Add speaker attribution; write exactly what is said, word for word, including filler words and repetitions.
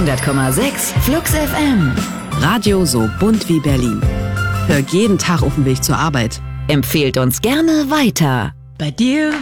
Speaker 1: hundert Komma sechs Flux F M.
Speaker 2: Radio so bunt wie Berlin. Hör jeden Tag auf dem Weg zur Arbeit.
Speaker 1: Empfehlt uns gerne weiter.
Speaker 3: Bei dir